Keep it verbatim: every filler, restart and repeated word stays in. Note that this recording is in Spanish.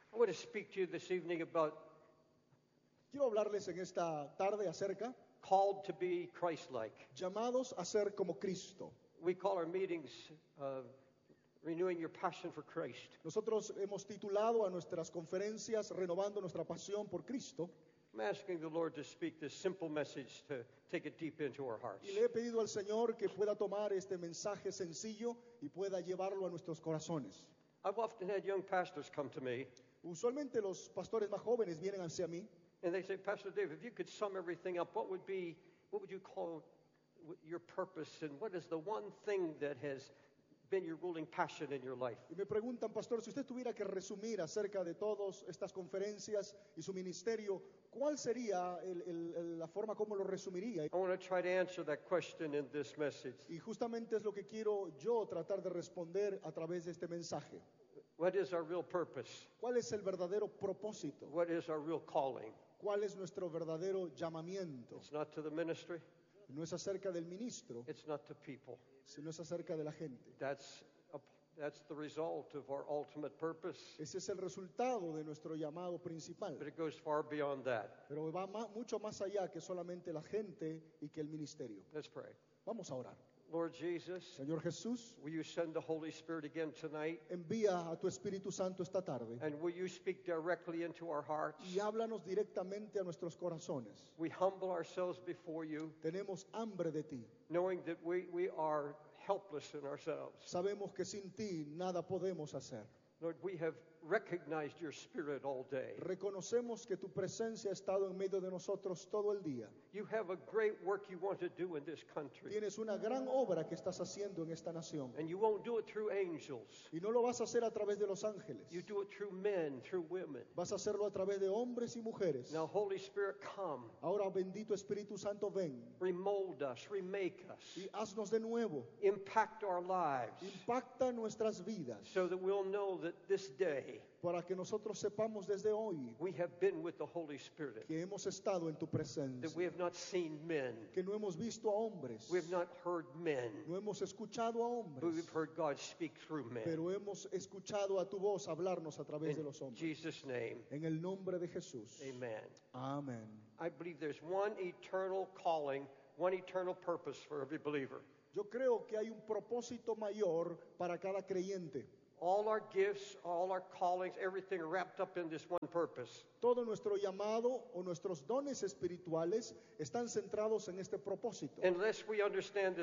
I want to speak to you this evening about Quiero hablarles en esta tarde acerca called to be Christ-like. llamados a ser como Cristo. We call our meetings uh, Renewing Your Passion for Christ. Nosotros hemos titulado a nuestras conferencias Renovando nuestra pasión por Cristo. I'm asking the Lord to speak this simple message to take it deep into our hearts. Y le he pedido al Señor que pueda tomar este mensaje sencillo y pueda llevarlo a nuestros corazones. I've often had young pastors come to me Usualmente los pastores más jóvenes vienen hacia mí and they say, Pastor Dave, if you could sum everything up, what would be, what would you call your purpose, and what is the one thing that has been your ruling passion in your life? y me preguntan, pastor, si usted tuviera que resumir acerca de todas estas conferencias y su ministerio, ¿cuál sería el- el- el- la forma como lo resumiría? I want to try to answer that question in this message. Y justamente es lo que quiero yo tratar de responder a través de este mensaje. What is our real purpose? ¿Cuál es el verdadero propósito? What is our real calling? ¿Cuál es nuestro verdadero llamamiento? It's not to the ministry. No es acerca del ministro, It's not to people. sino es acerca de la gente. That's a, that's the result of our ultimate purpose. Ese es el resultado de nuestro llamado principal. But it goes far beyond that. Pero va ma- mucho más allá que solamente la gente y que el ministerio. Let's pray. Vamos a orar. Lord Jesus, Señor Jesús, will you send the Holy Spirit again tonight? envía a tu Espíritu Santo esta tarde And will you speak directly into our hearts? y háblanos directamente a nuestros corazones. We humble ourselves before you, Tenemos hambre de ti. knowing that we, we are helpless in ourselves. Sabemos que sin ti nada podemos hacer. Lord, we have recognized your Spirit all day. Reconocemos que tu presencia ha estado en medio de nosotros todo el día. You have a great work you want to do in this country. Tienes una gran obra que estás haciendo en esta nación. And you won't do it through angels. Y no lo vas a hacer a través de los ángeles. You do it through men, through women. Vas a hacerlo a través de hombres y mujeres. Now, Holy Spirit, come. Ahora, bendito Espíritu Santo, ven Remold us, remake us. y haznos de nuevo. Impact our lives Impacta nuestras vidas so that we'll know that this day para que nosotros sepamos desde hoy we have been with the Holy Spirit, que hemos estado en tu that we presencia, have not seen men, que no hemos visto a hombres, we have not heard men, no hemos escuchado a but hombres, we've heard God speak through men. pero hemos escuchado a tu voz hablarnos a través de In los hombres. Jesus' name, En el nombre de Jesús. amen. Amén. I believe there's one eternal calling, one eternal purpose for every believer. Yo creo que hay un propósito mayor para cada creyente. All our gifts, all our callings, everything are wrapped up in this one purpose. Todo nuestro llamado o nuestros dones espirituales están centrados en este propósito. Unless we understand this